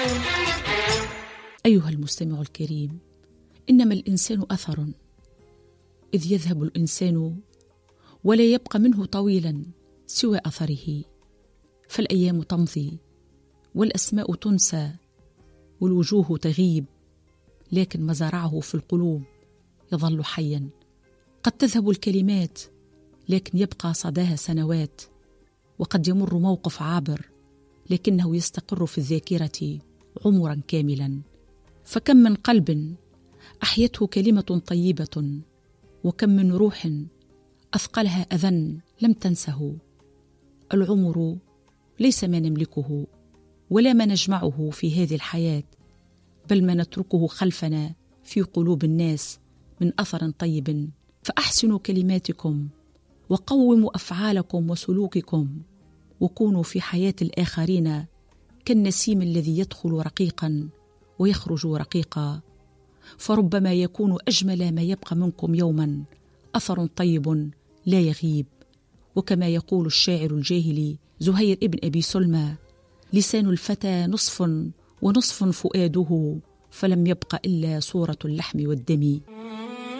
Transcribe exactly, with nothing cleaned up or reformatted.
أيها المستمع الكريم، إنما الإنسان أثر، إذ يذهب الإنسان ولا يبقى منه طويلا سوى أثره. فالأيام تمضي والأسماء تنسى والوجوه تغيب، لكن ما زرعه في القلوب يظل حيا. قد تذهب الكلمات لكن يبقى صداها سنوات، وقد يمر موقف عابر لكنه يستقر في الذاكرة عمرا كاملا. فكم من قلب أحيته كلمة طيبة، وكم من روح أثقلها أذى لم تنسه. العمر ليس ما نملكه ولا ما نجمعه في هذه الحياة، بل ما نتركه خلفنا في قلوب الناس من أثر طيب. فأحسنوا كلماتكم وقوموا أفعالكم وسلوككم، وكونوا في حياة الآخرين كالنسيم الذي يدخل رقيقا ويخرج رقيقا، فربما يكون أجمل ما يبقى منكم يوما أثر طيب لا يغيب. وكما يقول الشاعر الجاهلي زهير ابن أبي سلمى: لسان الفتى نصف ونصف فؤاده، فلم يبق إلا صورة اللحم والدم.